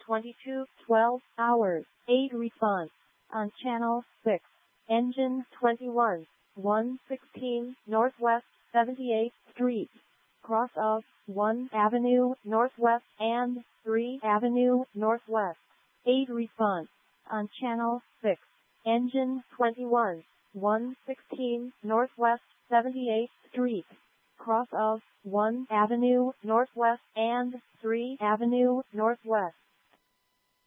22, 12 hours, 8 response. On channel 6. Engine 21, 116 Northwest 78th Street. Cross of 1 Avenue Northwest and 3 Avenue Northwest. 8 response. On channel 6. Engine 21, 116 Northwest 78th Street. Cross of 1 Avenue Northwest and 3 Avenue Northwest.